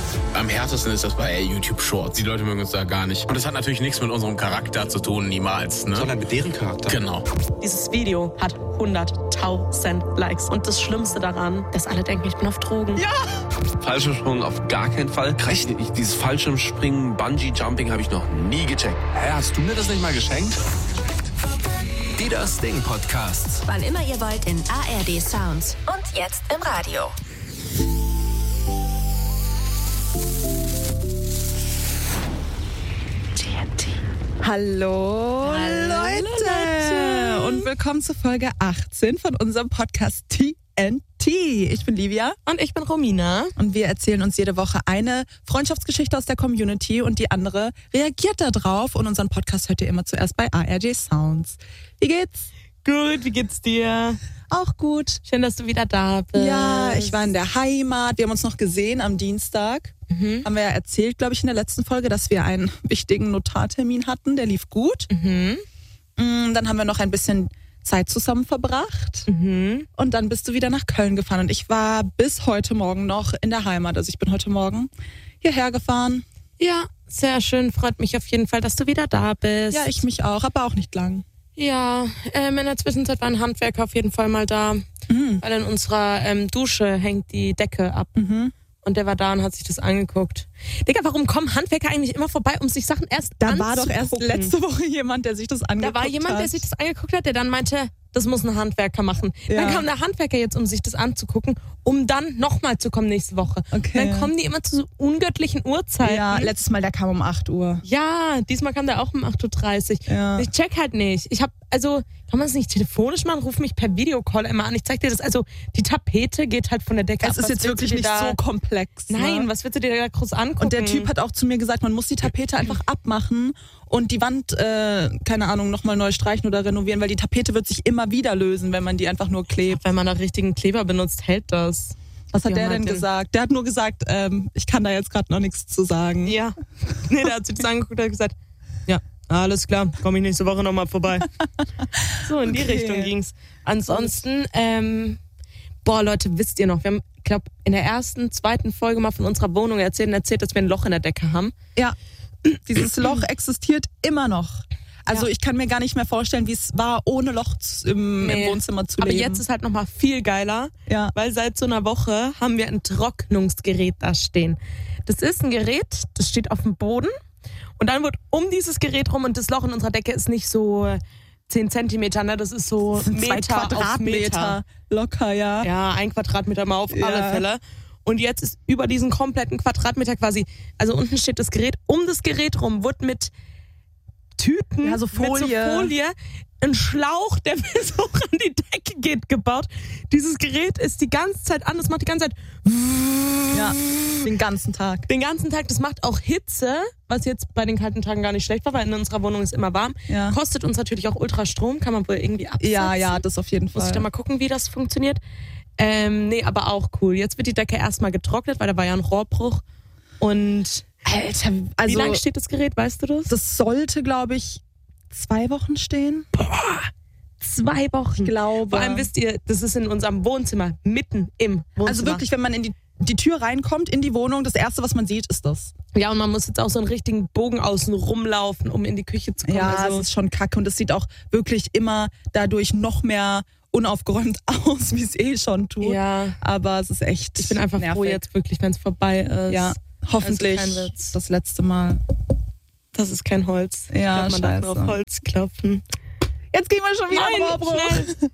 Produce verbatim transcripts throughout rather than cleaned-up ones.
Am härtesten ist das bei YouTube Shorts. Die Leute mögen uns da gar nicht. Und das hat natürlich nichts mit unserem Charakter zu tun, niemals. Ne? Sondern mit deren Charakter. Genau. Dieses Video hat hunderttausend Likes. Und das Schlimmste daran, dass alle denken, ich bin auf Drogen. Ja! Fallschirmsprung auf gar keinen Fall. Reicht nicht. Dieses Fallschirmspringen, Bungee-Jumping habe ich noch nie gecheckt. Hä, hast du mir das nicht mal geschenkt? Die Das Ding Podcasts. Wann immer ihr wollt in A R D Sounds und jetzt im Radio. T N T. Hallo, Hallo Leute. Leute und willkommen zur Folge achtzehn von unserem Podcast T N T. Ich bin Livia. Und ich bin Romina. Und wir erzählen uns jede Woche eine Freundschaftsgeschichte aus der Community und die andere reagiert da drauf. Und unseren Podcast hört ihr immer zuerst bei A R D Sounds. Wie geht's? Gut, wie geht's dir? Auch gut. Schön, dass du wieder da bist. Ja, ich war in der Heimat. Wir haben uns noch gesehen am Dienstag. Mhm. Haben wir ja erzählt, glaube ich, in der letzten Folge, dass wir einen wichtigen Notartermin hatten. Der lief gut. Mhm. Dann haben wir noch ein bisschen Zeit zusammen verbracht. Mhm. Und dann bist du wieder nach Köln gefahren. Und ich war bis heute Morgen noch in der Heimat. Also ich bin heute Morgen hierher gefahren. Ja, sehr schön. Freut mich auf jeden Fall, dass du wieder da bist. Ja, ich mich auch, aber auch nicht lang. Ja, ähm, in der Zwischenzeit war ein Handwerker auf jeden Fall mal da, Mhm. weil in unserer ähm, Dusche hängt die Decke ab. Mhm. Und der war da und hat sich das angeguckt. Digga, warum kommen Handwerker eigentlich immer vorbei, um sich Sachen erst Da anzugucken? war doch erst letzte Woche jemand, der sich das angeguckt Da hat. war jemand, der sich das angeguckt hat, der dann meinte, das muss ein Handwerker machen. Ja. Dann kam der Handwerker jetzt, um sich das anzugucken, um dann nochmal zu kommen nächste Woche. Okay. Dann kommen die immer zu so ungöttlichen Uhrzeiten. Ja, letztes Mal, der kam um acht Uhr. Ja, diesmal kam der auch um acht Uhr dreißig. Ja. Ich check halt nicht. Ich hab, also, kann man es nicht telefonisch machen? Ruf mich per Videocall immer an. Ich zeig dir das. Also, die Tapete geht halt von der Decke ab. Es ist Was jetzt willst wirklich du dir nicht da, so komplex. Nein, ne? was willst du dir da groß angucken? Und der Typ hat auch zu mir gesagt, man muss die Tapete einfach abmachen und die Wand, äh, keine Ahnung, nochmal neu streichen oder renovieren, weil die Tapete wird sich immer wieder lösen, wenn man die einfach nur klebt. Wenn man da richtigen Kleber benutzt, hält das. Was hat Die der haben denn halt den- gesagt? Der hat nur gesagt, ähm, ich kann da jetzt gerade noch nichts zu sagen. Ja. Nee, der hat sich das angeguckt und hat gesagt, ja, alles klar, komme ich nächste Woche nochmal vorbei. So, in die Okay. Richtung ging's. Ansonsten, ähm, boah, Leute, wisst ihr noch, wir haben, ich glaube, in der ersten, zweiten Folge mal von unserer Wohnung erzählt und erzählt, dass wir ein Loch in der Decke haben. Ja, dieses Loch existiert immer noch. Also Ja. ich kann mir gar nicht mehr vorstellen, wie es war, ohne Loch z- im, Nee. im Wohnzimmer zu Aber leben. jetzt ist halt nochmal viel geiler, Ja. weil seit so einer Woche haben wir ein Trocknungsgerät da stehen. Das ist ein Gerät, das steht auf dem Boden und dann wird um dieses Gerät rum und das Loch in unserer Decke ist nicht so zehn Zentimeter, ne? Das ist so Das sind zwei Meter auf Quadratmeter. Meter. Locker, ja. Ja, ein Quadratmeter mal auf Ja. alle Fälle. Und jetzt ist über diesen kompletten Quadratmeter quasi, also unten steht das Gerät, um das Gerät rum wird mit Tüten, Ja, so mit so Folie. Folie, ein Schlauch, der bis hoch an die Decke geht, gebaut. Dieses Gerät ist die ganze Zeit an, das macht die ganze Zeit Ja, den ganzen Tag. den ganzen Tag, das macht auch Hitze, was jetzt bei den kalten Tagen gar nicht schlecht war, weil in unserer Wohnung ist immer warm. Ja. Kostet uns natürlich auch Ultrastrom, kann man wohl irgendwie absetzen. Ja, ja, das auf jeden Muss ich Fall. da mal gucken, wie das funktioniert. Ähm, nee, aber auch cool. Jetzt wird die Decke erstmal getrocknet, weil da war ja ein Rohrbruch. Und Alter, also wie lange steht das Gerät, weißt du das? das sollte, glaube ich, zwei Wochen stehen. Zwei Wochen. Ich glaube. Vor allem wisst ihr, das ist in unserem Wohnzimmer, mitten im Wohnzimmer. Also wirklich, wenn man in die, die Tür reinkommt, in die Wohnung, das Erste, was man sieht, ist das. Ja, und man muss jetzt auch so einen richtigen Bogen außen rumlaufen, um in die Küche zu kommen. Ja, also, es ist schon kacke und es sieht auch wirklich immer dadurch noch mehr unaufgeräumt aus, wie es eh schon tut. ja, Aber es ist echt ich bin einfach nervig. froh jetzt wirklich, wenn es vorbei ist. Ja, hoffentlich Also kein Witz. das letzte Mal. Das ist kein Holz. Ja, ich glaub, man darf nur scheiße. auf Holz klopfen. Jetzt gehen wir schon wieder Nein, am Rohrbruch. schnell.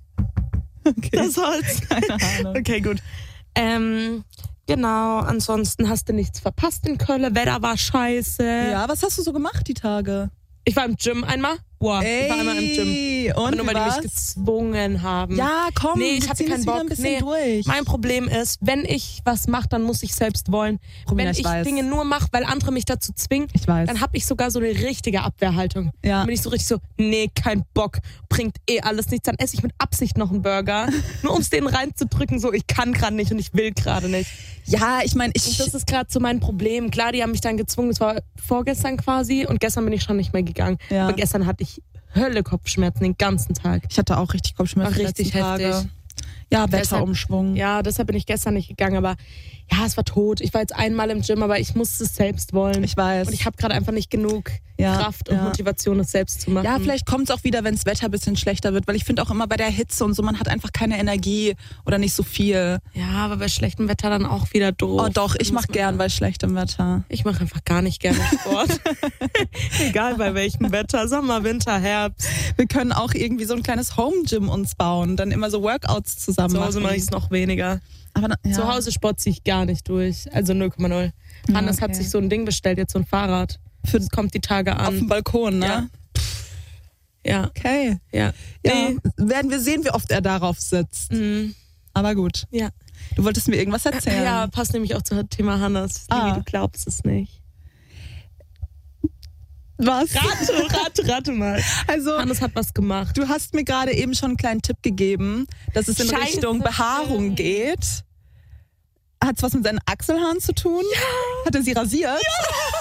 Okay. Das Holz. Keine Ahnung. Okay, gut. Ähm, genau, ansonsten hast du nichts verpasst in Köln. Wetter war scheiße. Ja, was hast du so gemacht die Tage? Ich war im Gym einmal. Wow, ich war einmal im Gym. Ey, Aber und nur wie weil die mich war's? gezwungen haben. Ja, komm, Nee, ich wir hatte ziehen keinen das wieder Bock. ein bisschen Nee. durch. Mein Problem ist, wenn ich was mache, dann muss ich selbst wollen. Romina, wenn ich ich weiß. Dinge nur mache, weil andere mich dazu zwingen, Ich weiß. dann habe ich sogar so eine richtige Abwehrhaltung. Ja. Dann bin ich so richtig so, nee, kein Bock, bringt eh alles nichts. Dann esse ich mit Absicht noch einen Burger, nur um es denen reinzudrücken, so ich kann gerade nicht und ich will gerade nicht. Ja, ich meine, Und ich... das ist gerade so mein Problem. Klar, die haben mich dann gezwungen, das war vorgestern quasi und gestern bin ich schon nicht mehr gegangen. Ja. Aber gestern hatte ich Hölle Kopfschmerzen den ganzen Tag. Ich hatte auch richtig Kopfschmerzen War die richtig letzten Tage. heftig. Ja, Wetterumschwung. Ja, deshalb bin ich gestern nicht gegangen, aber ja, es war tot. Ich war jetzt einmal im Gym, aber ich musste es selbst wollen. Ich weiß. Und ich habe gerade einfach nicht genug Ja, Kraft und ja. Motivation, es selbst zu machen. Ja, vielleicht kommt es auch wieder, wenn das Wetter ein bisschen schlechter wird, weil ich finde auch immer bei der Hitze und so, man hat einfach keine Energie oder nicht so viel. Ja, aber bei schlechtem Wetter dann auch wieder doof. Oh doch, ich Muss mach man- gern bei schlechtem Wetter. Ich mache einfach gar nicht gerne Sport. Egal bei welchem Wetter, Sommer, Winter, Herbst. Wir können auch irgendwie so ein kleines Home-Gym uns bauen, dann immer so Workouts zusammen Zu Hause machen. mache ich es noch weniger. Aber ja. Zu Hause Sport ziehe ich gar nicht durch. Also null Komma null. Hannes okay. hat sich so ein Ding bestellt, jetzt so ein Fahrrad. Für- Das kommt die Tage auf dem an. Balkon, ne? Ja. Ja, Okay. ja. Ja, Nee. werden wir sehen, wie oft er darauf sitzt. Mhm. Aber gut. Ja. Du wolltest mir irgendwas erzählen. Ja, passt nämlich auch zum Thema Hannes. Ah. Lili, du glaubst es nicht. Was? Rate, rate, rate mal. Also, Hannes hat was gemacht. du hast mir gerade eben schon einen kleinen Tipp gegeben, dass es in Scheiße. Richtung Behaarung geht. Hat es was mit seinen Achselhaaren zu tun? Ja. Hat er sie rasiert? Ja.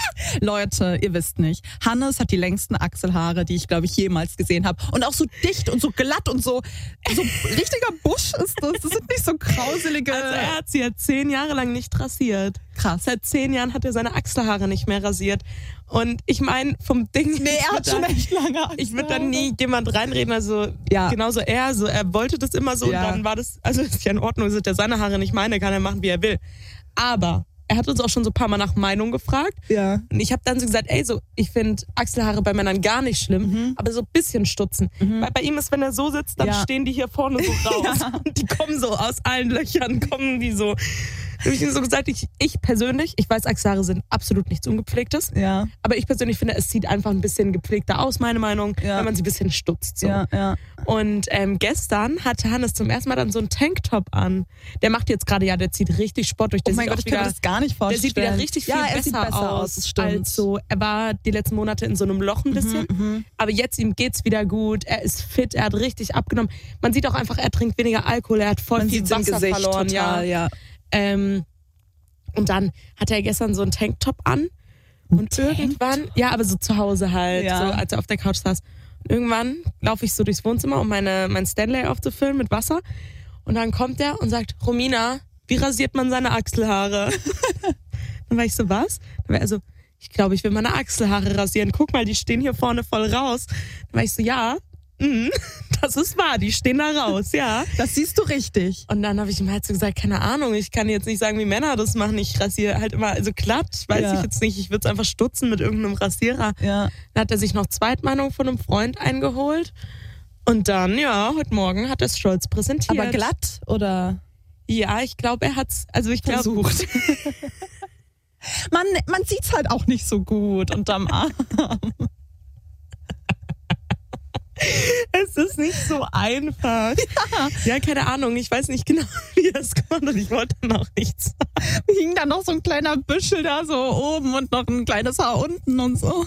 Leute, ihr wisst nicht. Hannes hat die längsten Achselhaare, die ich, glaube ich, jemals gesehen habe. Und auch so dicht und so glatt und so, so richtiger Busch ist das. Das sind nicht so krauselige... Also er hat sie ja zehn Jahre lang nicht rasiert. Krass. Seit zehn Jahren hat er seine Achselhaare nicht mehr rasiert. Und ich meine, vom Ding... Nee, er hat schon echt lange Achselhaare. Ich würde da nie jemand reinreden, also Ja. genauso er, so er wollte das immer so Ja. und dann war das, also ist ja in Ordnung, sind ja seine Haare, nicht meine, kann er machen, wie er will. Aber er hat uns auch schon so ein paar Mal nach Meinung gefragt. Ja. Und ich habe dann so gesagt, ey, so ich finde Achselhaare bei Männern gar nicht schlimm, Mhm. aber so ein bisschen stutzen. Weil bei ihm ist, wenn er so sitzt, dann Ja. stehen die hier vorne so raus. Und die kommen so aus allen Löchern, kommen die so. Da habe ich ihm so gesagt, ich, ich persönlich, ich weiß, Achselhaare sind absolut nichts Ungepflegtes. Ja. Aber ich persönlich finde, es sieht einfach ein bisschen gepflegter aus, meine Meinung, Ja. wenn man sie ein bisschen stutzt. So. Ja, ja. Und ähm, gestern hatte Hannes zum ersten Mal dann so einen Tanktop an. Der macht jetzt gerade, ja, der zieht richtig Sport durch. Der Oh mein sieht Gott, auch ich kann wieder, mir das gar nicht der vorstellen. sieht wieder richtig viel ja, er besser, sieht besser aus. Das stimmt. als so. Er war die letzten Monate in so einem Loch ein bisschen. Aber jetzt ihm geht's wieder gut. Er ist fit, er hat richtig abgenommen. Man sieht auch einfach, er trinkt weniger Alkohol, er hat voll Man viel sieht im Wasser Gesicht verloren. total, ja. ja. Ähm, und dann hatte er gestern so einen Tanktop an. Und irgendwann, ja, aber so zu Hause halt, Ja. so, als er auf der Couch saß. Und irgendwann laufe ich so durchs Wohnzimmer, um meine, mein Stanley aufzufüllen mit Wasser. Und dann kommt er und sagt, Romina, wie rasiert man seine Achselhaare? Dann war ich so, was? Dann war er so, ich glaube, ich will meine Achselhaare rasieren. Guck mal, die stehen hier vorne voll raus. Dann war ich so, ja, mhm, das ist wahr, die stehen da raus, ja. Das siehst du richtig. Und dann habe ich ihm halt so gesagt, keine Ahnung, ich kann jetzt nicht sagen, wie Männer das machen. Ich rasiere halt immer, also glatt, weiß Ja. ich jetzt nicht. Ich würde es einfach stutzen mit irgendeinem Rasierer. Ja. Dann hat er sich noch Zweitmeinung von einem Freund eingeholt. Und dann, ja, heute Morgen hat er es stolz präsentiert. Aber glatt oder Ja, ich glaube, er hat's, also ich glaube, versucht? man man sieht's halt auch nicht so gut unterm Arm. es ist nicht so einfach. Ja. ja, keine Ahnung, ich weiß nicht genau, wie er es gemacht hat. Ich wollte dann auch nichts sagen. Hing da noch so ein kleiner Büschel da so oben und noch ein kleines Haar unten und so.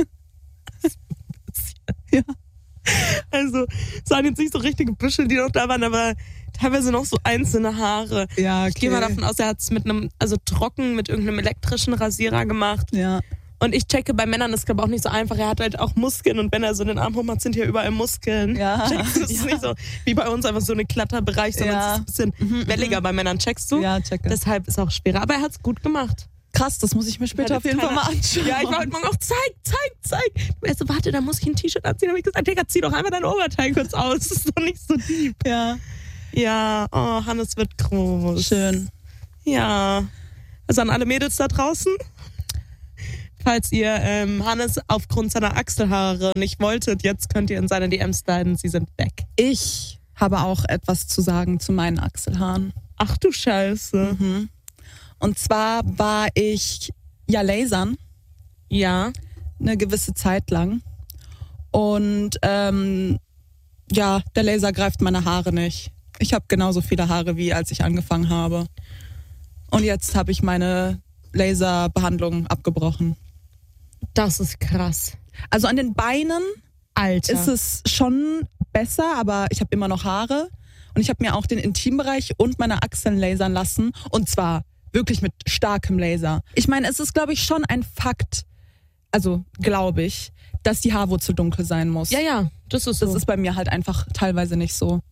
Ja. Also, es waren jetzt nicht so richtige Büschel, die noch da waren, aber teilweise noch so einzelne Haare. Ja, Ich gehe mal davon aus, er hat es mit einem, also trocken mit irgendeinem elektrischen Rasierer gemacht. Ja. Und ich checke, bei Männern ist es, glaube ich, auch nicht so einfach. Er hat halt auch Muskeln und wenn er so den Arm hochmacht, sind hier überall Muskeln. Ja. Checkst du? Das ist nicht so wie bei uns einfach so ein glatter Bereich, sondern Ja. es ist ein bisschen welliger bei Männern. Checkst du? Ja, checke. Deshalb ist es auch schwerer. Aber er hat es gut gemacht. Krass, das muss ich mir später Hat auf jetzt jeden Fall keiner- mal anschauen. Ja, ich war heute Morgen auch, zeig, zeig, zeig. Er so, warte, da muss ich ein T-Shirt anziehen. Da habe ich gesagt, Digga, zieh doch einmal dein Oberteil kurz aus. Das ist doch nicht so deep. Ja, Ja, oh, Hannes wird groß. schön. Ja. Also an alle Mädels da draußen, falls ihr ähm, Hannes aufgrund seiner Achselhaare nicht wolltet, jetzt könnt ihr in seine D Ms sliden, sie sind weg. Ich habe auch etwas zu sagen zu meinen Achselhaaren. Ach du Scheiße. Mhm. Und zwar war ich ja lasern Ja. eine gewisse Zeit lang. Und ähm, ja, der Laser greift meine Haare nicht. Ich habe genauso viele Haare, wie als ich angefangen habe. Und jetzt habe ich meine Laserbehandlung abgebrochen. Das ist krass. Also an den Beinen Alter. ist es schon besser, aber ich habe immer noch Haare. Und ich habe mir auch den Intimbereich und meine Achseln lasern lassen. Und zwar wirklich mit starkem Laser. Ich meine, es ist, glaube ich, schon ein Fakt, also glaube ich, dass die Haarwurzel dunkel sein muss. Ja, ja, das ist so. Das ist bei mir halt einfach teilweise nicht so.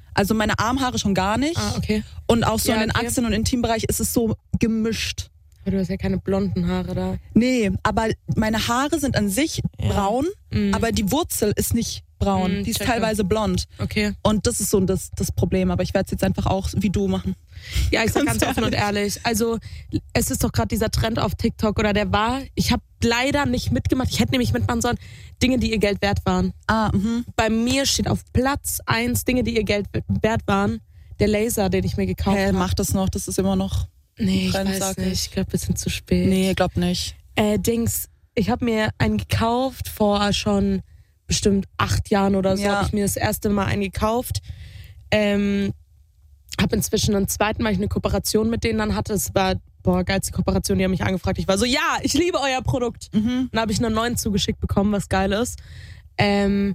Also meine Armhaare schon gar nicht. Ah, okay. Und auch so Ja, in den okay. Achseln und Intimbereich ist es so gemischt. Aber du hast ja keine blonden Haare da. Nee, aber meine Haare sind an sich Ja. braun, Mhm. aber die Wurzel ist nicht braun. Mhm, die ist checke. teilweise blond. Okay. Und das ist so das, das Problem. Aber ich werde es jetzt einfach auch wie du machen. Ja, ich sag Ganz ganz offen und ehrlich. Also, es ist doch gerade dieser Trend auf TikTok oder der war. Ich habe leider nicht mitgemacht. Ich hätte nämlich mitmachen sollen. Dinge, die ihr Geld wert waren. Ah, mhm. Bei mir steht auf Platz eins Dinge, die ihr Geld wert waren. Der Laser, den ich mir gekauft Hey, habe. mach das noch. Das ist immer noch. Nee, ich Trend, weiß sag nicht. ich. Ich glaube, wir sind zu spät. Nee, glaub nicht. Äh, Dings, ich habe mir einen gekauft vor schon bestimmt acht Jahren oder so. Ja. Habe ich mir das erste Mal einen gekauft. Ähm, habe inzwischen einen zweiten, weil ich eine Kooperation mit denen dann hatte. Es war, boah, geilste Kooperation. Die haben mich angefragt. Ich war so, ja, ich liebe euer Produkt. Mhm. Dann habe ich einen neuen zugeschickt bekommen, was geil ist. Ähm,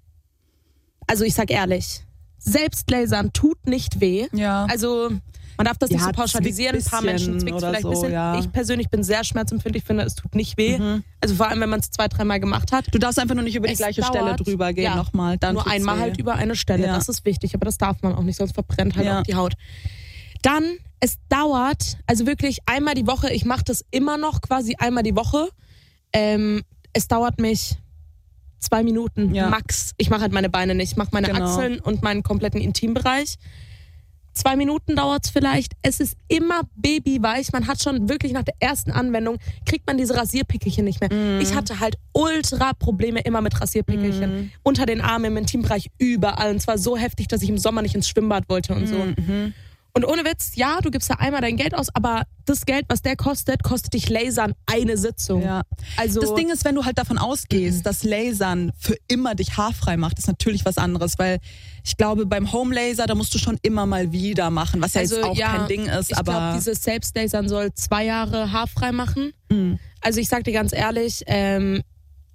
also ich sag ehrlich, selbst Lasern tut nicht weh. Ja. Also man darf das nicht Ja, so pauschalisieren. Ein paar bisschen Menschen zwickt oder vielleicht ein so, bisschen. ja. Ich persönlich bin sehr schmerzempfindlich, finde, es tut nicht weh. Mhm. Also vor allem, wenn man es zwei, dreimal gemacht hat. Du darfst einfach nur nicht über die Es gleiche dauert, Stelle drüber gehen ja, nochmal. Dann Nur tut's einmal weh. halt über eine Stelle. Ja. Das ist wichtig, aber das darf man auch nicht, sonst verbrennt halt Ja. auch die Haut. Dann, es dauert, also wirklich einmal die Woche, ich mache das immer noch quasi einmal die Woche. Ähm, es dauert mich zwei Minuten Ja. max. Ich mache halt meine Beine nicht. Ich mache meine Genau. Achseln und meinen kompletten Intimbereich. Zwei Minuten dauert es vielleicht. Es ist immer babyweich. Man hat schon wirklich nach der ersten Anwendung, kriegt man diese Rasierpickelchen nicht mehr. Mhm. Ich hatte halt ultra Probleme immer mit Rasierpickelchen. Unter den Armen, im Intimbereich, überall. Und zwar so heftig, dass ich im Sommer nicht ins Schwimmbad wollte und so. Mhm. Und ohne Witz, ja, du gibst da einmal dein Geld aus, aber das Geld, was der kostet, kostet dich Lasern eine Sitzung. Ja. Also, Das Ding ist, wenn du halt davon ausgehst, dass Lasern für immer dich haarfrei macht, ist natürlich was anderes, weil ich glaube, beim Home Laser, da musst du schon immer mal wieder machen, was ja also, jetzt auch ja, kein Ding ist, ich aber glaube, dieses Selbstlasern soll zwei Jahre haarfrei machen. Mhm. Also ich sag dir ganz ehrlich, ähm,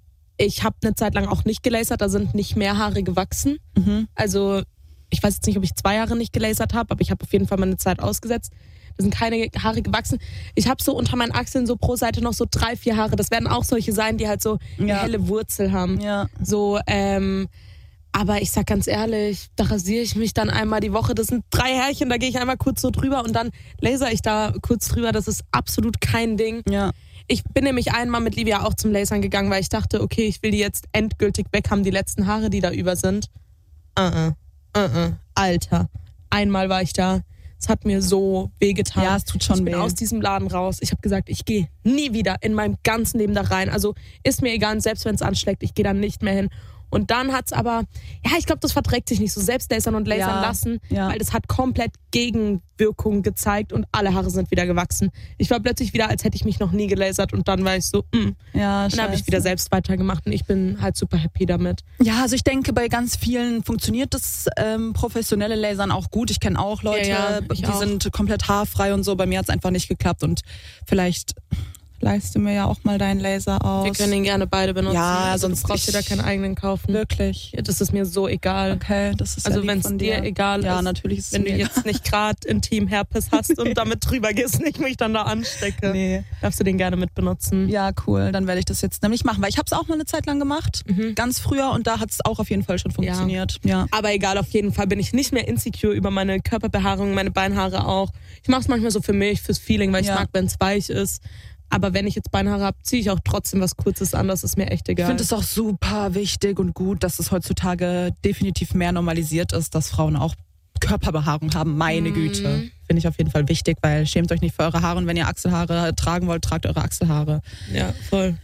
ich habe eine Zeit lang auch nicht gelasert, da sind nicht mehr Haare gewachsen. Mhm. Also ich weiß jetzt nicht, ob ich zwei Jahre nicht gelasert habe, aber ich habe auf jeden Fall mal eine Zeit ausgesetzt. Da sind keine Haare gewachsen. Ich habe so unter meinen Achseln so pro Seite noch so drei, vier Haare. Das werden auch solche sein, die halt so eine Ja. helle Wurzel haben. ja. So, ähm, aber ich sag ganz ehrlich, da rasiere ich mich dann einmal die Woche. Das sind drei Härchen, da gehe ich einmal kurz so drüber und dann laser ich da kurz drüber. Das ist absolut kein Ding. Ja. Ich bin nämlich einmal mit Livia auch zum Lasern gegangen, weil ich dachte, okay, ich will die jetzt endgültig weg haben, die letzten Haare, die da über sind. Uh-uh. Uh-uh. Alter. Einmal war ich da. Es hat mir so wehgetan. Ja, es tut schon Ich bin weh. aus diesem Laden raus. Ich habe gesagt, ich gehe nie wieder in meinem ganzen Leben da rein. Also ist mir egal, selbst wenn es anschlägt, ich gehe da nicht mehr hin. Und dann hat's aber, ja, ich glaube, das verträgt sich nicht so. Selbst lasern und lasern Ja, lassen, ja. weil das hat komplett Gegenwirkungen gezeigt und alle Haare sind wieder gewachsen. Ich war plötzlich wieder, als hätte ich mich noch nie gelasert und dann war ich so, mm. Ja, Dann habe ich scheiße. wieder selbst weitergemacht und ich bin halt super happy damit. Ja, also ich denke, bei ganz vielen funktioniert das ähm, professionelle Lasern auch gut. Ich kenne auch Leute, Ja, ja, ich die auch. sind komplett haarfrei und so. Bei mir hat's einfach nicht geklappt und vielleicht leihst du mir ja auch mal deinen Laser aus. Wir können ihn gerne beide benutzen. Ja, also sonst du brauchst dir da ich- keinen eigenen kaufen. Wirklich. Ja, das ist mir so egal. Okay, das ist Also ja lieb wenn es von dir egal ja, ist. natürlich ist es Wenn du mir jetzt nicht gerade Intim-Herpes hast und damit drüber gehst und ich mich dann da anstecke, Nee. darfst du den gerne mit benutzen. Ja, cool. Dann werde ich das jetzt nämlich machen, weil ich habe es auch mal eine Zeit lang gemacht, Mhm. ganz früher, und da hat es auch auf jeden Fall schon funktioniert. Ja. Aber egal, auf jeden Fall bin ich nicht mehr insecure über meine Körperbehaarung, meine Beinhaare auch. Ich mache es manchmal so für mich, fürs Feeling, weil ich Ja. mag, wenn es weich ist. Aber wenn ich jetzt Beinhaare habe, ziehe ich auch trotzdem was Kurzes an, das ist mir echt Ich egal. finde es auch super wichtig und gut, dass es heutzutage definitiv mehr normalisiert ist, dass Frauen auch Körperbehaarung haben. Meine Mhm. Güte. Finde ich auf jeden Fall wichtig, weil schämt euch nicht für eure Haare und wenn ihr Achselhaare tragen wollt, tragt eure Achselhaare. Ja, voll.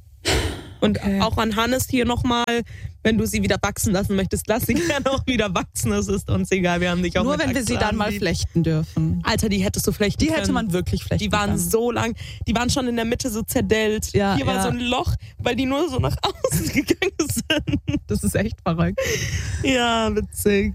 Und Okay. auch an Hannes hier nochmal, wenn du sie wieder wachsen lassen möchtest, lass sie gerne auch wieder wachsen. Es ist uns egal, wir haben dich auch Nur mit wenn wir sie dann mal Achselhaaren lieb. flechten dürfen. Alter, die hättest du flechten Die können. hätte man wirklich flechten Die waren können. so lang, die waren schon in der Mitte so zerdellt. Ja, Hier war ja. so ein Loch, weil die nur so nach außen gegangen sind. Das ist echt verrückt. Ja, witzig.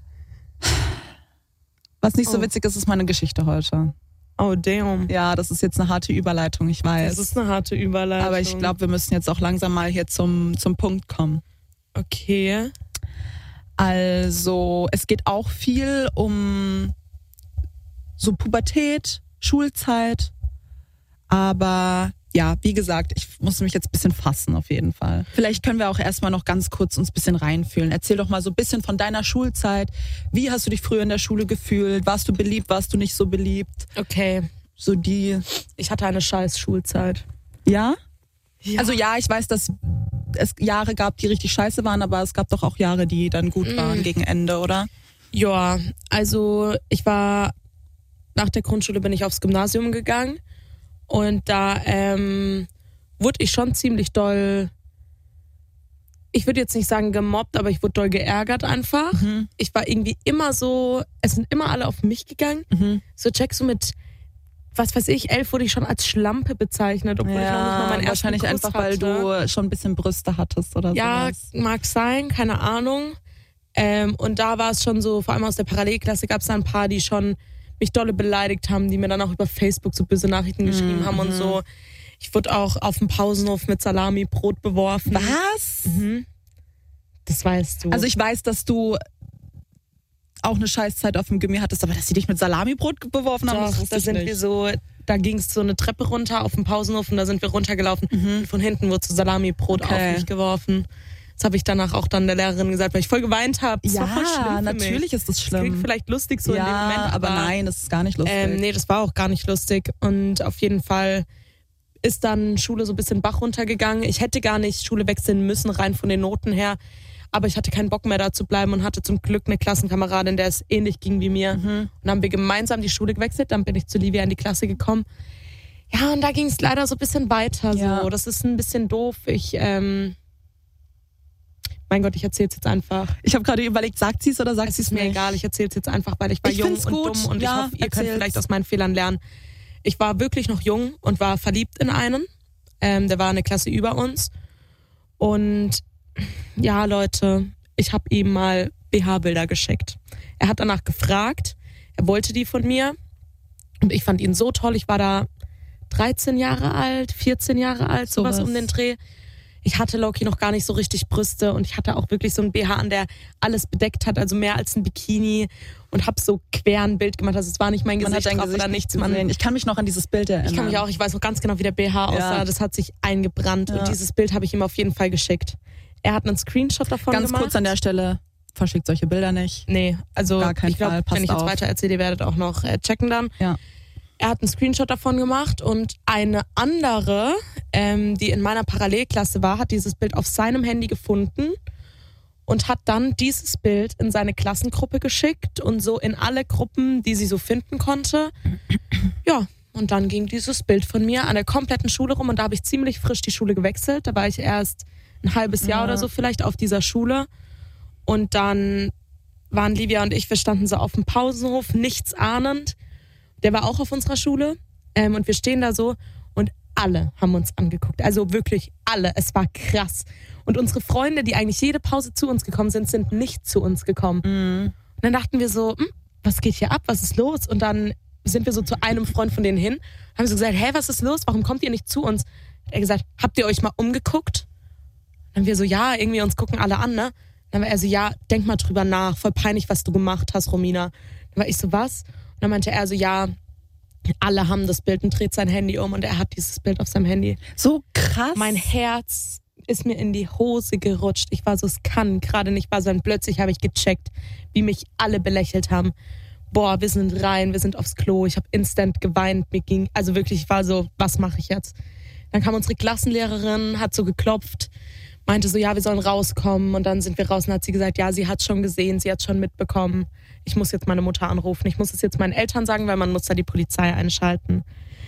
Was nicht so Oh. witzig ist, ist meine Geschichte heute. Oh, damn. Ja, das ist jetzt eine harte Überleitung, ich weiß. Das ist eine harte Überleitung. Aber ich glaube, wir müssen jetzt auch langsam mal hier zum, zum Punkt kommen. Okay. Also, es geht auch viel um so Pubertät, Schulzeit, aber ja, wie gesagt, ich muss mich jetzt ein bisschen fassen auf jeden Fall. Vielleicht können wir auch erstmal noch ganz kurz uns ein bisschen reinfühlen. Erzähl doch mal so ein bisschen von deiner Schulzeit. Wie hast du dich früher in der Schule gefühlt? Warst du beliebt, warst du nicht so beliebt? Okay. So die... Ich hatte eine scheiß Schulzeit. Ja? Ja. Also ja, ich weiß, dass es Jahre gab, die richtig scheiße waren, aber es gab doch auch Jahre, die dann gut waren gegen Ende, oder? Ja, also ich war, nach der Grundschule bin ich aufs Gymnasium gegangen und da ähm, wurde ich schon ziemlich doll, ich würde jetzt nicht sagen gemobbt, aber ich wurde doll geärgert einfach. Mhm. Ich war irgendwie immer so, es sind immer alle auf mich gegangen. Mhm. So checkst du mit, was weiß ich, elf wurde ich schon als Schlampe bezeichnet, obwohl ich noch nicht mal meinen ersten wahrscheinlich Kuss einfach, weil hatte. du schon ein bisschen Brüste hattest oder Ja, sowas. mag sein, keine Ahnung. Ähm, und da war es schon so, vor allem aus der Parallelklasse gab es da ein paar, die schon mich dolle beleidigt haben, die mir dann auch über Facebook so böse Nachrichten geschrieben Mhm. haben und so. Ich wurde auch auf dem Pausenhof mit Salami-Brot beworfen. Was? Mhm. Das weißt du. Also ich weiß, dass du auch eine Scheißzeit auf dem Gymi hattest, aber dass sie dich mit Salamibrot beworfen haben, Doch, das wusste da ich sind nicht. wir so, da ging es so eine Treppe runter auf dem Pausenhof und da sind wir runtergelaufen. Und von hinten wurde so Salami-Brot Okay. auf mich geworfen. Das habe ich danach auch dann der Lehrerin gesagt, weil ich voll geweint habe. Das war voll schlimm Ja, für natürlich mich. ist das Das klingt schlimm. vielleicht lustig so ja, in dem Moment, aber, aber nein, das ist gar nicht lustig. Ähm, nee, das war auch gar nicht lustig. Und auf jeden Fall ist dann Schule so ein bisschen Bach runtergegangen. Ich hätte gar nicht Schule wechseln müssen, rein von den Noten her. Aber ich hatte keinen Bock mehr da zu bleiben und hatte zum Glück eine Klassenkameradin, der es ähnlich ging wie mir. Mhm. Und dann haben wir gemeinsam die Schule gewechselt. Dann bin ich zu Livia in die Klasse gekommen. Ja, und da ging es leider so ein bisschen weiter. Ja. So. Das ist ein bisschen doof. Ich, ähm, mein Gott, ich erzähl's jetzt einfach. Ich habe gerade überlegt, sagt sie es oder sagt Es sie es ist mir nicht? egal, ich erzähl's jetzt einfach, weil ich war Ich jung find's und gut. dumm und Ja, ich hoffe, ihr könnt erzähl's. vielleicht aus meinen Fehlern lernen. Ich war wirklich noch jung und war verliebt in einen. Ähm, der war eine Klasse über uns. Und ja, Leute, ich habe ihm mal B H-Bilder geschickt. Er hat danach gefragt, er wollte die von mir. Und ich fand ihn so toll. Ich war da dreizehn Jahre alt, vierzehn Jahre alt, sowas Sowas. um den Dreh. Ich hatte Loki noch gar nicht so richtig Brüste und ich hatte auch wirklich so ein B H an, der alles bedeckt hat, also mehr als ein Bikini und habe so quer ein Bild gemacht. Also es war nicht mein Man Gesicht hat dein drauf Gesicht oder nicht nichts. Man, gesehen. Ich kann mich noch an dieses Bild erinnern. ich kann mich auch, ich weiß noch ganz genau, wie der B H aussah. Ja. Das hat sich eingebrannt Ja. und dieses Bild habe ich ihm auf jeden Fall geschickt. Er hat einen Screenshot davon Ganz gemacht. kurz an der Stelle, verschickt solche Bilder nicht. Nee, also Gar keinen ich glaube, Fall, passt wenn ich jetzt auf. weiter erzähle, ihr werdet auch noch äh, checken dann. Ja. Er hat einen Screenshot davon gemacht und eine andere, ähm, die in meiner Parallelklasse war, hat dieses Bild auf seinem Handy gefunden und hat dann dieses Bild in seine Klassengruppe geschickt und so in alle Gruppen, die sie so finden konnte. Ja, und dann ging dieses Bild von mir an der kompletten Schule rum und da habe ich ziemlich frisch die Schule gewechselt. Da war ich erst ein halbes Jahr Ja. oder so vielleicht auf dieser Schule und dann waren Livia und ich, wir standen so auf dem Pausenhof, nichts ahnend. Der war auch auf unserer Schule ähm, und wir stehen da so und alle haben uns angeguckt. Also wirklich alle. Es war krass. Und unsere Freunde, die eigentlich jede Pause zu uns gekommen sind, sind nicht zu uns gekommen. Mhm. Und dann dachten wir so, hm, was geht hier ab? Was ist los? Und dann sind wir so zu einem Freund von denen hin, haben so gesagt, hä, was ist los? Warum kommt ihr nicht zu uns? Hat er gesagt, habt ihr euch mal umgeguckt? Dann wir so, ja, irgendwie uns gucken alle an, ne? Dann war er so, ja, denk mal drüber nach, voll peinlich, was du gemacht hast, Romina. Dann war ich so, was? Und dann meinte er so, ja, alle haben das Bild und dreht sein Handy um und er hat dieses Bild auf seinem Handy. So krass. Mein Herz ist mir in die Hose gerutscht. Ich war so, es kann gerade nicht wahr sein. Plötzlich habe ich gecheckt, wie mich alle belächelt haben. Boah, wir sind rein, wir sind aufs Klo. Ich habe instant geweint. Mir ging, also wirklich, ich war so, was mache ich jetzt? Dann kam unsere Klassenlehrerin, hat so geklopft, meinte so, ja, wir sollen rauskommen. Und dann sind wir raus und hat sie gesagt, ja, sie hat schon gesehen, sie hat schon mitbekommen. Ich muss jetzt meine Mutter anrufen. Ich muss es jetzt meinen Eltern sagen, weil man muss da die Polizei einschalten.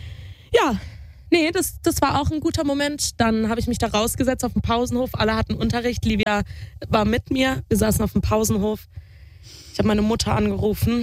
Ja, nee, das, das war auch ein guter Moment. Dann habe ich mich da rausgesetzt auf dem Pausenhof. Alle hatten Unterricht. Livia war mit mir. Wir saßen auf dem Pausenhof. Ich habe meine Mutter angerufen.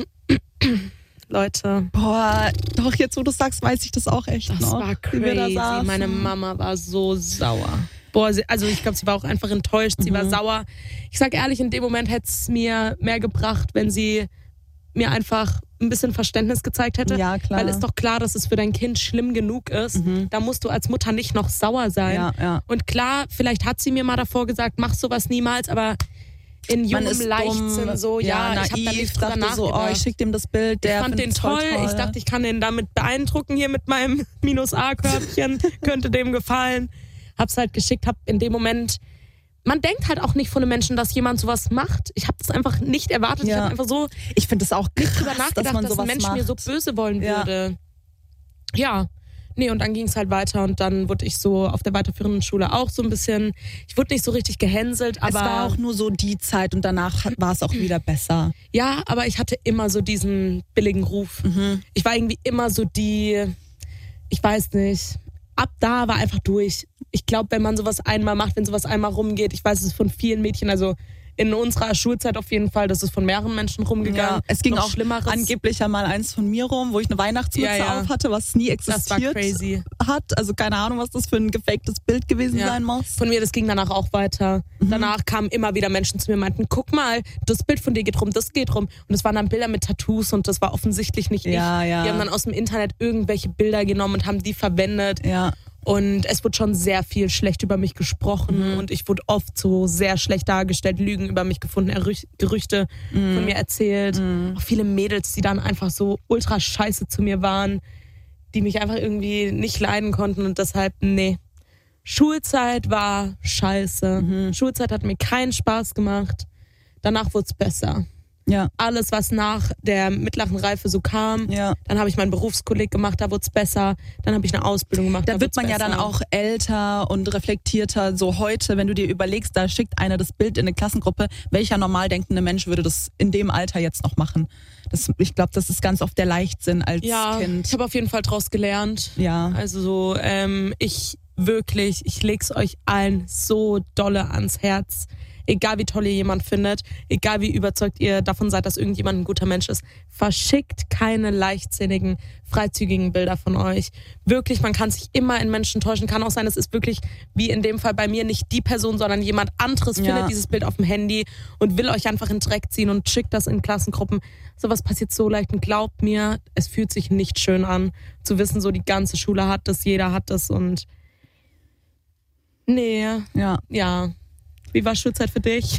Leute, Boah, doch jetzt, wo du sagst, weiß ich das auch echt das noch. war wie wir da crazy. saßen. Meine Mama war so sauer. Boah, sie, also ich glaube, sie war auch einfach enttäuscht. Sie Mhm. war sauer. Ich sag ehrlich, in dem Moment hätte es mir mehr gebracht, wenn sie mir einfach ein bisschen Verständnis gezeigt hätte. Ja, klar. Weil ist doch klar, dass es für dein Kind schlimm genug ist. Da musst du als Mutter nicht noch sauer sein. Ja, ja. Und klar, vielleicht hat sie mir mal davor gesagt, mach sowas niemals, aber in Man jungem ist Leichtsinn dumm, so, ja, ja, ich habe da naiv, nicht drüber dachte nachgedacht. so, oh, ich schick dem das Bild, der ich fand den findet's voll toll. toll. Ich dachte, ich kann den damit beeindrucken hier mit meinem Minus-A-Körbchen, könnte dem gefallen. Hab's halt geschickt, hab in dem Moment, man denkt halt auch nicht von einem Menschen, dass jemand sowas macht. Ich habe das einfach nicht erwartet. Ja. Ich habe einfach so Ich finde es auch krass, nicht drüber nachgedacht, dass man dass, sowas ein Mensch macht. mir so böse wollen Ja. würde. Ja. Nee, und dann ging es halt weiter und dann wurde ich so auf der weiterführenden Schule auch so ein bisschen, ich wurde nicht so richtig gehänselt, aber... Es war auch nur so die Zeit und danach hat- war es auch wieder besser. Ja, aber ich hatte immer so diesen billigen Ruf. Mhm. Ich war irgendwie immer so die, ich weiß nicht, ab da war einfach durch. Ich glaube, wenn man sowas einmal macht, wenn sowas einmal rumgeht, ich weiß es ist von vielen Mädchen, also in unserer Schulzeit auf jeden Fall, das ist von mehreren Menschen rumgegangen. Ja, es ging Noch auch Schlimmeres. angeblich ja mal eins von mir rum, wo ich eine Weihnachtsmütze Ja, ja. auf hatte, was nie Das war existiert crazy. hat. Also keine Ahnung, was das für ein gefaktes Bild gewesen Ja. sein muss. Von mir, das ging danach auch weiter. Mhm. Danach kamen immer wieder Menschen zu mir und meinten, guck mal, das Bild von dir geht rum, das geht rum. Und es waren dann Bilder mit Tattoos und das war offensichtlich nicht Ja, ich. ja. Die haben dann aus dem Internet irgendwelche Bilder genommen und haben die verwendet. Ja. Und es wurde schon sehr viel schlecht über mich gesprochen Mhm. und ich wurde oft so sehr schlecht dargestellt, Lügen über mich gefunden, Errü- Gerüchte Mhm. von mir erzählt. Auch viele Mädels, die dann einfach so ultra scheiße zu mir waren, die mich einfach irgendwie nicht leiden konnten und deshalb, nee. Schulzeit war scheiße. Mhm. Schulzeit hat mir keinen Spaß gemacht. Danach wurde es besser. Ja. Alles, was nach der mittleren Reife so kam, Ja. dann habe ich meinen Berufskolleg gemacht, da wurde es besser. Dann habe ich eine Ausbildung gemacht, da, Da wird wurd's man ja dann besser. auch älter und reflektierter. So heute, wenn du dir überlegst, da schickt einer das Bild in eine Klassengruppe, welcher normal denkende Mensch würde das in dem Alter jetzt noch machen? Das, ich glaube, das ist ganz oft der Leichtsinn als Ja, Kind. ich habe auf jeden Fall draus gelernt. Ja. Also so, ähm, ich wirklich, ich leg's euch allen so dolle ans Herz. Egal wie toll ihr jemand findet, egal wie überzeugt ihr davon seid, dass irgendjemand ein guter Mensch ist, verschickt keine leichtsinnigen, freizügigen Bilder von euch. Wirklich, man kann sich immer in Menschen täuschen. Kann auch sein, es ist wirklich, wie in dem Fall bei mir, nicht die Person, sondern jemand anderes Ja. findet dieses Bild auf dem Handy und will euch einfach in den Dreck ziehen und schickt das in Klassengruppen. Sowas passiert so leicht und glaubt mir, es fühlt sich nicht schön an, zu wissen, so die ganze Schule hat das, jeder hat das und nee, Ja. ja. Wie war Schulzeit für dich?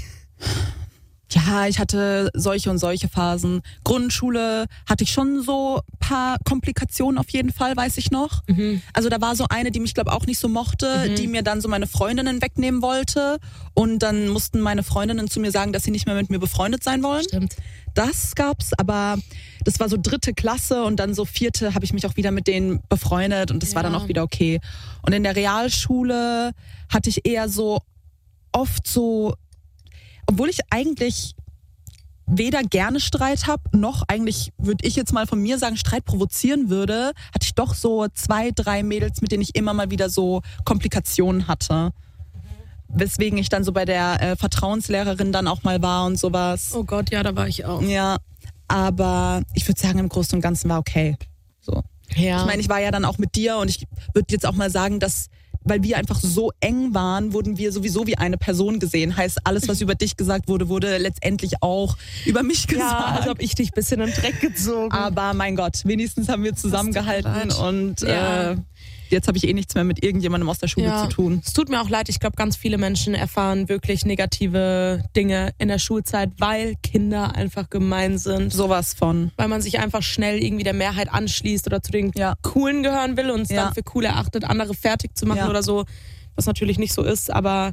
Ja, ich hatte solche und solche Phasen. Grundschule hatte ich schon so ein paar Komplikationen auf jeden Fall, weiß ich noch. Also da war so eine, die mich glaube auch nicht so mochte, die mir dann so meine Freundinnen wegnehmen wollte. Und dann mussten meine Freundinnen zu mir sagen, dass sie nicht mehr mit mir befreundet sein wollen. Stimmt. Das gab's, aber das war so dritte Klasse und dann so vierte habe ich mich auch wieder mit denen befreundet und das war dann Ja. auch wieder okay. Und in der Realschule hatte ich eher so oft so, obwohl ich eigentlich weder gerne Streit habe, noch eigentlich, würde ich jetzt mal von mir sagen, Streit provozieren würde, hatte ich doch so zwei, drei Mädels, mit denen ich immer mal wieder so Komplikationen hatte. Weswegen ich dann so bei der äh, Vertrauenslehrerin dann auch mal war und sowas. Oh Gott, ja, da war ich auch. Ja, aber ich würde sagen, im Großen und Ganzen war okay. So. Ja. Ich meine, ich war ja dann auch mit dir und ich würde jetzt auch mal sagen, dass, weil wir einfach so eng waren, wurden wir sowieso wie eine Person gesehen. Heißt, alles, was über dich gesagt wurde, wurde letztendlich auch über mich gesagt. ja, als ob ich dich ein bisschen in den Dreck gezogen. Aber mein Gott, wenigstens haben wir zusammengehalten leid. und Ja. äh, jetzt habe ich eh nichts mehr mit irgendjemandem aus der Schule ja. zu tun. Es tut mir auch leid, ich glaube, ganz viele Menschen erfahren wirklich negative Dinge in der Schulzeit, weil Kinder einfach gemein sind. Sowas von. Weil man sich einfach schnell irgendwie der Mehrheit anschließt oder zu den Ja. Coolen gehören will und es Ja. dann für cool erachtet, andere fertig zu machen Ja. oder so. Was natürlich nicht so ist, aber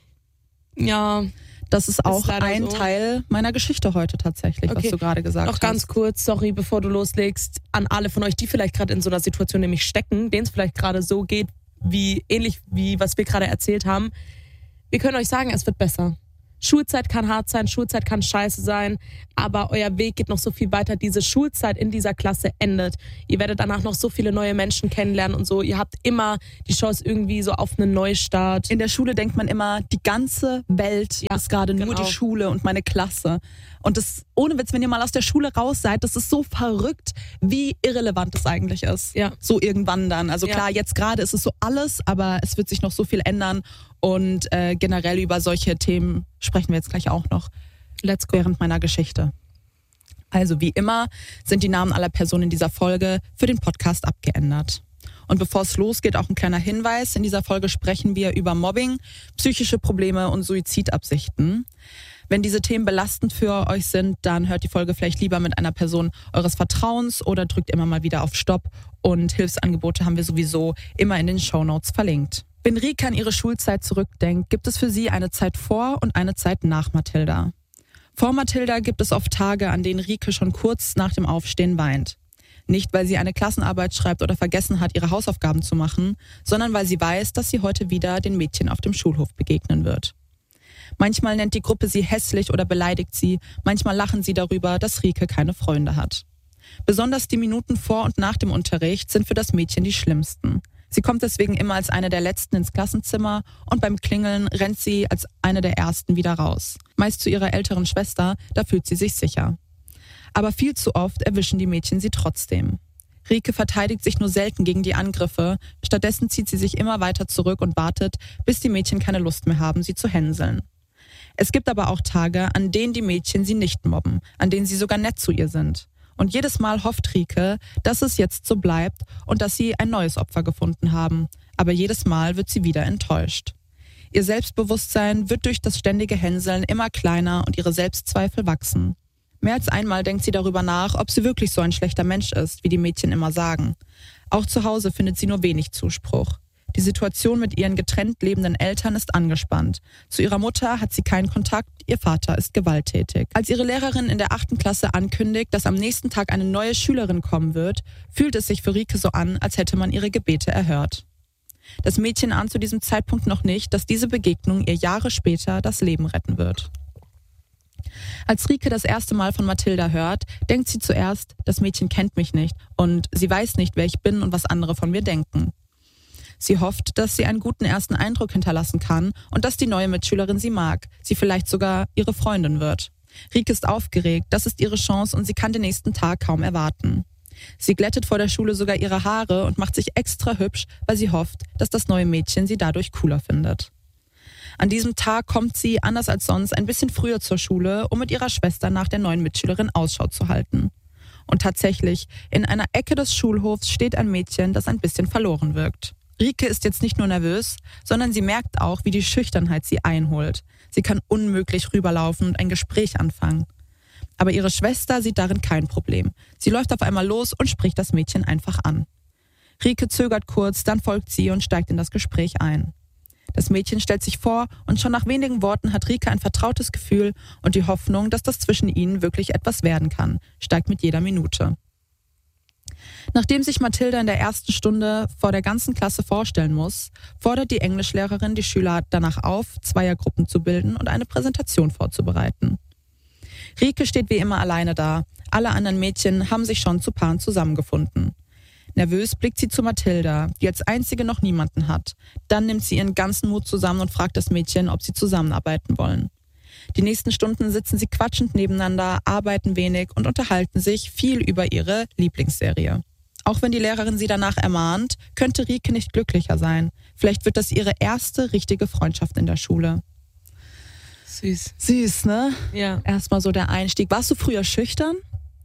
ja. Das ist auch leider ein so. Teil meiner Geschichte heute tatsächlich, was Okay. du gerade gesagt Noch hast. ganz kurz, sorry, bevor du loslegst, an alle von euch, die vielleicht gerade in so einer Situation nämlich stecken, denen es vielleicht gerade so geht, wie ähnlich wie was wir gerade erzählt haben. Wir können euch sagen, es wird besser. Schulzeit kann hart sein, Schulzeit kann scheiße sein, aber euer Weg geht noch so viel weiter. Diese Schulzeit in dieser Klasse endet. Ihr werdet danach noch so viele neue Menschen kennenlernen und so. Ihr habt immer die Chance irgendwie so auf einen Neustart. In der Schule denkt man immer, die ganze Welt Ja, ist gerade nur genau. die Schule und meine Klasse. Und das, ohne Witz, wenn ihr mal aus der Schule raus seid, das ist so verrückt, wie irrelevant das eigentlich ist. Ja. So irgendwann dann. Also Ja. klar, jetzt gerade ist es so alles, aber es wird sich noch so viel ändern. Und äh, generell über solche Themen sprechen wir jetzt gleich auch noch Let's go. während meiner Geschichte. Also wie immer sind die Namen aller Personen in dieser Folge für den Podcast abgeändert. Und bevor es losgeht, auch ein kleiner Hinweis. In dieser Folge sprechen wir über Mobbing, psychische Probleme und Suizidabsichten. Wenn diese Themen belastend für euch sind, dann hört die Folge vielleicht lieber mit einer Person eures Vertrauens oder drückt immer mal wieder auf Stopp. Und Hilfsangebote haben wir sowieso immer in den Shownotes verlinkt. Wenn Rike an ihre Schulzeit zurückdenkt, gibt es für sie eine Zeit vor und eine Zeit nach Mathilda. Vor Mathilda gibt es oft Tage, an denen Rike schon kurz nach dem Aufstehen weint. Nicht, weil sie eine Klassenarbeit schreibt oder vergessen hat, ihre Hausaufgaben zu machen, sondern weil sie weiß, dass sie heute wieder den Mädchen auf dem Schulhof begegnen wird. Manchmal nennt die Gruppe sie hässlich oder beleidigt sie, manchmal lachen sie darüber, dass Rike keine Freunde hat. Besonders die Minuten vor und nach dem Unterricht sind für das Mädchen die schlimmsten. Sie kommt deswegen immer als eine der Letzten ins Klassenzimmer und beim Klingeln rennt sie als eine der Ersten wieder raus. Meist zu ihrer älteren Schwester, da fühlt sie sich sicher. Aber viel zu oft erwischen die Mädchen sie trotzdem. Rike verteidigt sich nur selten gegen die Angriffe, stattdessen zieht sie sich immer weiter zurück und wartet, bis die Mädchen keine Lust mehr haben, sie zu hänseln. Es gibt aber auch Tage, an denen die Mädchen sie nicht mobben, an denen sie sogar nett zu ihr sind. Und jedes Mal hofft Rike, dass es jetzt so bleibt und dass sie ein neues Opfer gefunden haben. Aber jedes Mal wird sie wieder enttäuscht. Ihr Selbstbewusstsein wird durch das ständige Hänseln immer kleiner und ihre Selbstzweifel wachsen. Mehr als einmal denkt sie darüber nach, ob sie wirklich so ein schlechter Mensch ist, wie die Mädchen immer sagen. Auch zu Hause findet sie nur wenig Zuspruch. Die Situation mit ihren getrennt lebenden Eltern ist angespannt. Zu ihrer Mutter hat sie keinen Kontakt, ihr Vater ist gewalttätig. Als ihre Lehrerin in der achten Klasse ankündigt, dass am nächsten Tag eine neue Schülerin kommen wird, fühlt es sich für Rike so an, als hätte man ihre Gebete erhört. Das Mädchen ahnt zu diesem Zeitpunkt noch nicht, dass diese Begegnung ihr Jahre später das Leben retten wird. Als Rike das erste Mal von Mathilda hört, denkt sie zuerst, das Mädchen kennt mich nicht und sie weiß nicht, wer ich bin und was andere von mir denken. Sie hofft, dass sie einen guten ersten Eindruck hinterlassen kann und dass die neue Mitschülerin sie mag, sie vielleicht sogar ihre Freundin wird. Rike ist aufgeregt, das ist ihre Chance und sie kann den nächsten Tag kaum erwarten. Sie glättet vor der Schule sogar ihre Haare und macht sich extra hübsch, weil sie hofft, dass das neue Mädchen sie dadurch cooler findet. An diesem Tag kommt sie, anders als sonst, ein bisschen früher zur Schule, um mit ihrer Schwester nach der neuen Mitschülerin Ausschau zu halten. Und tatsächlich, in einer Ecke des Schulhofs steht ein Mädchen, das ein bisschen verloren wirkt. Rike ist jetzt nicht nur nervös, sondern sie merkt auch, wie die Schüchternheit sie einholt. Sie kann unmöglich rüberlaufen und ein Gespräch anfangen. Aber ihre Schwester sieht darin kein Problem. Sie läuft auf einmal los und spricht das Mädchen einfach an. Rike zögert kurz, dann folgt sie und steigt in das Gespräch ein. Das Mädchen stellt sich vor und schon nach wenigen Worten hat Rike ein vertrautes Gefühl und die Hoffnung, dass das zwischen ihnen wirklich etwas werden kann, steigt mit jeder Minute. Nachdem sich Mathilda in der ersten Stunde vor der ganzen Klasse vorstellen muss, fordert die Englischlehrerin die Schüler danach auf, Zweiergruppen zu bilden und eine Präsentation vorzubereiten. Rike steht wie immer alleine da. Alle anderen Mädchen haben sich schon zu Paaren zusammengefunden. Nervös blickt sie zu Mathilda, die als einzige noch niemanden hat. Dann nimmt sie ihren ganzen Mut zusammen und fragt das Mädchen, ob sie zusammenarbeiten wollen. Die nächsten Stunden sitzen sie quatschend nebeneinander, arbeiten wenig und unterhalten sich viel über ihre Lieblingsserie. Auch wenn die Lehrerin sie danach ermahnt, könnte Rike nicht glücklicher sein. Vielleicht wird das ihre erste richtige Freundschaft in der Schule. Süß. Süß, ne? Ja. Erstmal so der Einstieg. Warst du früher schüchtern?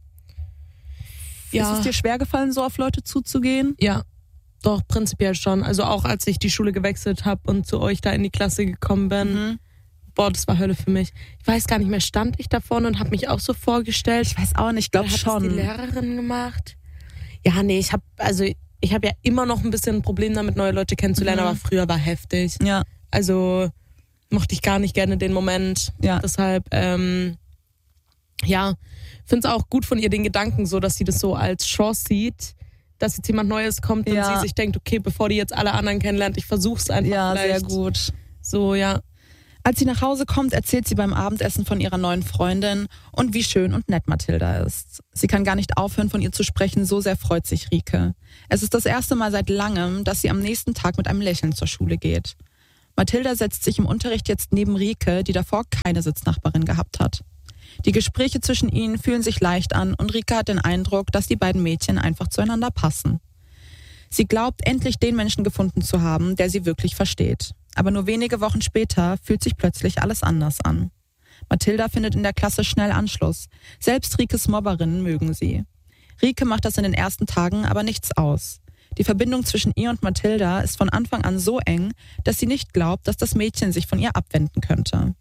Ja. Ist es dir schwer gefallen, so auf Leute zuzugehen? Ja, doch, prinzipiell schon. Also auch als ich die Schule gewechselt habe und zu euch da in die Klasse gekommen bin. Mhm. Boah, das war Hölle für mich. Ich weiß gar nicht mehr, stand ich da vorne und habe mich auch so vorgestellt. Ich weiß auch nicht, ich glaube schon. Hat das die Lehrerin gemacht? Ja, nee, ich habe also ich habe ja immer noch ein bisschen ein Problem damit, neue Leute kennenzulernen, mhm. aber früher war heftig. Ja. Also mochte ich gar nicht gerne den Moment. Ja. Deshalb, ähm, ja, finde es auch gut von ihr den Gedanken so, dass sie das so als Chance sieht, dass jetzt jemand Neues kommt und ja. sie sich denkt, okay, bevor die jetzt alle anderen kennenlernt, ich versuch's einfach ja, vielleicht. Ja, sehr gut. So, ja. Als sie nach Hause kommt, erzählt sie beim Abendessen von ihrer neuen Freundin und wie schön und nett Mathilda ist. Sie kann gar nicht aufhören, von ihr zu sprechen, so sehr freut sich Rike. Es ist das erste Mal seit langem, dass sie am nächsten Tag mit einem Lächeln zur Schule geht. Mathilda setzt sich im Unterricht jetzt neben Rike, die davor keine Sitznachbarin gehabt hat. Die Gespräche zwischen ihnen fühlen sich leicht an und Rike hat den Eindruck, dass die beiden Mädchen einfach zueinander passen. Sie glaubt, endlich den Menschen gefunden zu haben, der sie wirklich versteht. Aber nur wenige Wochen später fühlt sich plötzlich alles anders an. Mathilda findet in der Klasse schnell Anschluss. Selbst Rikes Mobberinnen mögen sie. Rike macht das in den ersten Tagen aber nichts aus. Die Verbindung zwischen ihr und Mathilda ist von Anfang an so eng, dass sie nicht glaubt, dass das Mädchen sich von ihr abwenden könnte.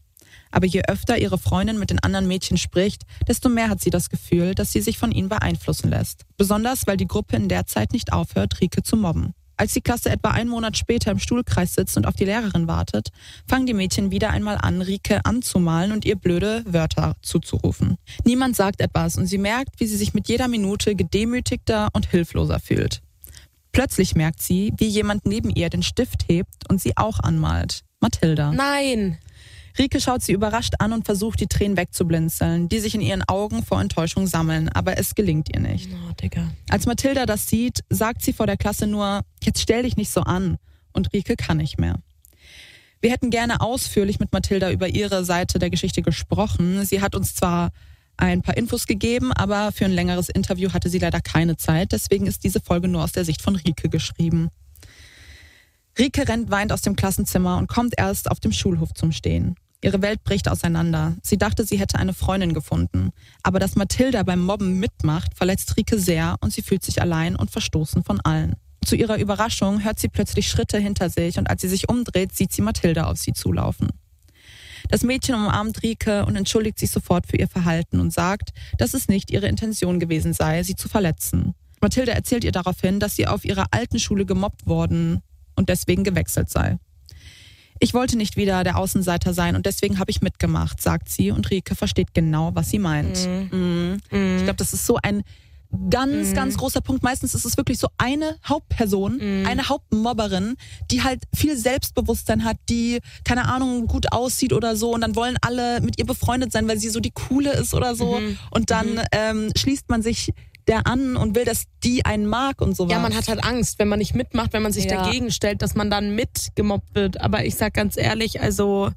Aber je öfter ihre Freundin mit den anderen Mädchen spricht, desto mehr hat sie das Gefühl, dass sie sich von ihnen beeinflussen lässt. Besonders, weil die Gruppe in der Zeit nicht aufhört, Rike zu mobben. Als die Klasse etwa einen Monat später im Stuhlkreis sitzt und auf die Lehrerin wartet, fangen die Mädchen wieder einmal an, Rike anzumalen und ihr blöde Wörter zuzurufen. Niemand sagt etwas und sie merkt, wie sie sich mit jeder Minute gedemütigter und hilfloser fühlt. Plötzlich merkt sie, wie jemand neben ihr den Stift hebt und sie auch anmalt. Mathilda. Nein! Rike schaut sie überrascht an und versucht, die Tränen wegzublinzeln, die sich in ihren Augen vor Enttäuschung sammeln, aber es gelingt ihr nicht. Oh, Digga. Als Mathilda das sieht, sagt sie vor der Klasse nur, jetzt stell dich nicht so an. Und Rike kann nicht mehr. Wir hätten gerne ausführlich mit Mathilda über ihre Seite der Geschichte gesprochen. Sie hat uns zwar ein paar Infos gegeben, aber für ein längeres Interview hatte sie leider keine Zeit. Deswegen ist diese Folge nur aus der Sicht von Rike geschrieben. Rike rennt weinend aus dem Klassenzimmer und kommt erst auf dem Schulhof zum Stehen. Ihre Welt bricht auseinander. Sie dachte, sie hätte eine Freundin gefunden. Aber dass Mathilda beim Mobben mitmacht, verletzt Rike sehr und sie fühlt sich allein und verstoßen von allen. Zu ihrer Überraschung hört sie plötzlich Schritte hinter sich und als sie sich umdreht, sieht sie Mathilda auf sie zulaufen. Das Mädchen umarmt Rike und entschuldigt sich sofort für ihr Verhalten und sagt, dass es nicht ihre Intention gewesen sei, sie zu verletzen. Mathilda erzählt ihr daraufhin, dass sie auf ihrer alten Schule gemobbt worden und deswegen gewechselt sei. Ich wollte nicht wieder der Außenseiter sein und deswegen habe ich mitgemacht, sagt sie und Rike versteht genau, was sie meint. Mhm. Mhm. Ich glaube, das ist so ein ganz, mhm. ganz großer Punkt. Meistens ist es wirklich so eine Hauptperson, mhm. eine Hauptmobberin, die halt viel Selbstbewusstsein hat, die, keine Ahnung, gut aussieht oder so und dann wollen alle mit ihr befreundet sein, weil sie so die Coole ist oder so mhm. und dann mhm. ähm, schließt man sich der an und will, dass die einen mag und sowas. Ja, man hat halt Angst, wenn man nicht mitmacht, wenn man sich ja. dagegen stellt, dass man dann mitgemobbt wird. Aber ich sag ganz ehrlich, also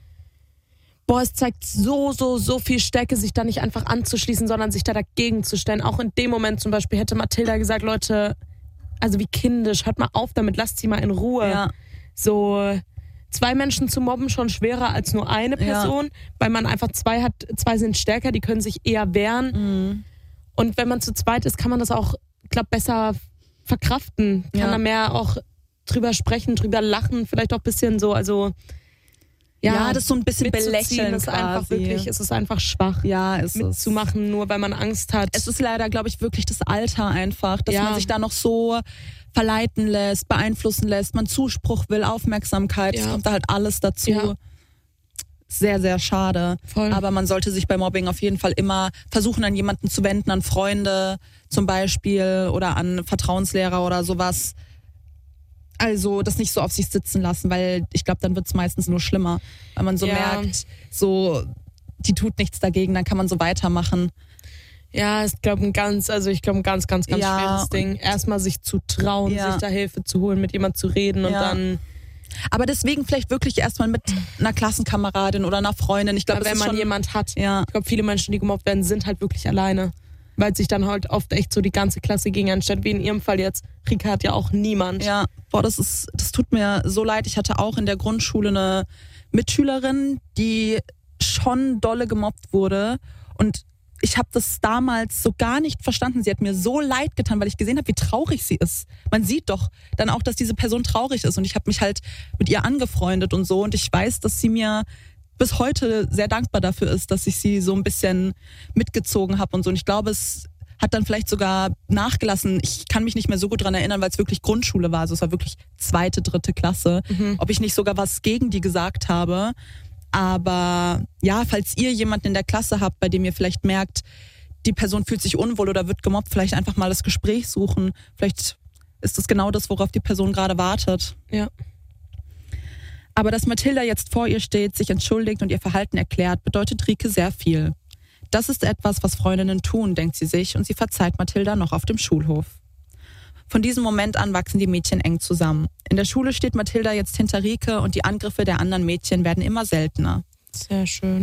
boah, es zeigt so, so, so viel Stärke, sich da nicht einfach anzuschließen, sondern sich da dagegen zu stellen. Auch in dem Moment zum Beispiel hätte Mathilda gesagt, Leute, also wie kindisch, hört mal auf damit, lasst sie mal in Ruhe. Ja. So zwei Menschen zu mobben schon schwerer als nur eine Person, ja. weil man einfach zwei hat, zwei sind stärker, die können sich eher wehren. Mhm. Und wenn man zu zweit ist, kann man das auch, glaube besser verkraften. Kann ja. da mehr auch drüber sprechen, drüber lachen, vielleicht auch ein bisschen so, also ja, ja das ist so ein bisschen belächeln ist einfach wirklich, es ist einfach schwach. Ja, es mitzumachen, nur weil man Angst hat. Es ist leider, glaube ich, wirklich das Alter einfach, dass ja. man sich da noch so verleiten lässt, beeinflussen lässt, man Zuspruch will, Aufmerksamkeit, ja. das kommt da halt alles dazu. Ja. Sehr, sehr schade. Voll. Aber man sollte sich bei Mobbing auf jeden Fall immer versuchen, an jemanden zu wenden, an Freunde zum Beispiel oder an Vertrauenslehrer oder sowas. Also das nicht so auf sich sitzen lassen, weil ich glaube, dann wird es meistens nur schlimmer. Weil man so ja. merkt, so die tut nichts dagegen, dann kann man so weitermachen. Ja, ich glaube ein ganz, also ich glaube ein ganz, ganz, ganz ja. schweres Ding. Erstmal sich zu trauen, ja. sich da Hilfe zu holen, mit jemand zu reden und ja. dann. Aber deswegen vielleicht wirklich erstmal mit einer Klassenkameradin oder einer Freundin. Ich glaube, wenn man schon, jemand hat. Ja. Ich glaube, viele Menschen, die gemobbt werden, sind halt wirklich alleine. Weil sich dann halt oft echt so die ganze Klasse gegen anstatt wie in ihrem Fall jetzt. Rika hat ja auch niemand. Ja, boah, das ist, das tut mir so leid. Ich hatte auch in der Grundschule eine Mitschülerin, die schon dolle gemobbt wurde und ich habe das damals so gar nicht verstanden. Sie hat mir so leid getan, weil ich gesehen habe, wie traurig sie ist. Man sieht doch dann auch, dass diese Person traurig ist und ich habe mich halt mit ihr angefreundet und so und ich weiß, dass sie mir bis heute sehr dankbar dafür ist, dass ich sie so ein bisschen mitgezogen habe und so und ich glaube, es hat dann vielleicht sogar nachgelassen. Ich kann mich nicht mehr so gut dran erinnern, weil es wirklich Grundschule war. Also es war wirklich zweite, dritte Klasse. Mhm. Ob ich nicht sogar was gegen die gesagt habe. Aber ja, falls ihr jemanden in der Klasse habt, bei dem ihr vielleicht merkt, die Person fühlt sich unwohl oder wird gemobbt, vielleicht einfach mal das Gespräch suchen. Vielleicht ist das genau das, worauf die Person gerade wartet. Ja. Aber dass Mathilda jetzt vor ihr steht, sich entschuldigt und ihr Verhalten erklärt, bedeutet Rike sehr viel. Das ist etwas, was Freundinnen tun, denkt sie sich, und sie verzeiht Mathilda noch auf dem Schulhof. Von diesem Moment an wachsen die Mädchen eng zusammen. In der Schule steht Mathilda jetzt hinter Rike und die Angriffe der anderen Mädchen werden immer seltener. Sehr schön.